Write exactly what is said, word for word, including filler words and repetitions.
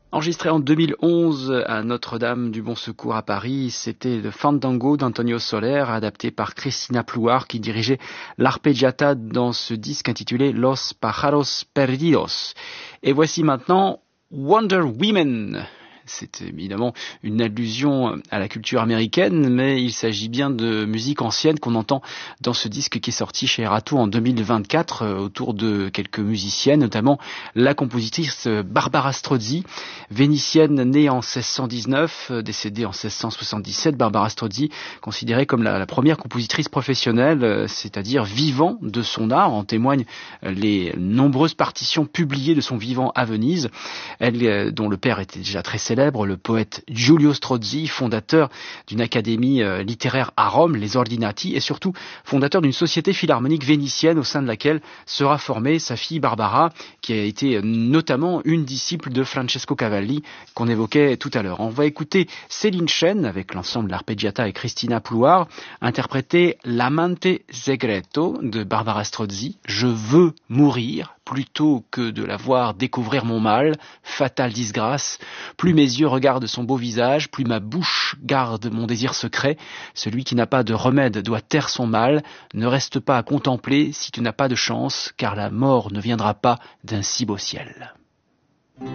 Enregistré en deux mille onze à Notre-Dame du Bon Secours à Paris, c'était le Fandango d'Antonio Soler, adapté par Cristina Pluar, qui dirigeait l'arpeggiata dans ce disque intitulé Los Pájaros Perdidos. Et voici maintenant Wonder Women. C'est évidemment une allusion à la culture américaine, mais il s'agit bien de musique ancienne qu'on entend dans ce disque qui est sorti chez Erato en deux mille vingt-quatre, autour de quelques musiciennes, notamment la compositrice Barbara Strozzi, vénitienne née en seize cent dix-neuf, décédée en seize cent soixante-dix-sept. Barbara Strozzi, considérée comme la, la première compositrice professionnelle, c'est-à-dire vivant de son art, en témoignent les nombreuses partitions publiées de son vivant à Venise, elle, dont le père était déjà très célèbre, le poète Giulio Strozzi, fondateur d'une académie littéraire à Rome, les Ordinati, et surtout fondateur d'une société philharmonique vénitienne au sein de laquelle sera formée sa fille Barbara, qui a été notamment une disciple de Francesco Cavalli qu'on évoquait tout à l'heure. On va écouter Céline Chen avec l'ensemble L'Arpeggiata et Cristina Pluar interpréter L'Amante Segreto de Barbara Strozzi. Je veux mourir plutôt que de la voir découvrir mon mal, fatale disgrâce. Plus mes yeux regardent son beau visage, plus ma bouche garde mon désir secret. Celui qui n'a pas de remède doit taire son mal. Ne reste pas à contempler si tu n'as pas de chance, car la mort ne viendra pas d'un si beau ciel.